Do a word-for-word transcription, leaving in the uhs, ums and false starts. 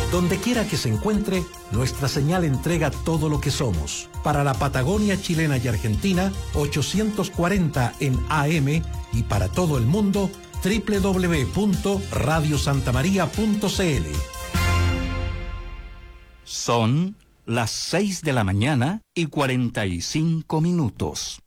Donde quiera que se encuentre, nuestra señal entrega todo lo que somos. Para la Patagonia chilena y argentina, ochocientos cuarenta en A M, y para todo el mundo, doble u doble u doble u punto radio santa maría punto c l. Son las seis de la mañana y cuarenta y cinco minutos.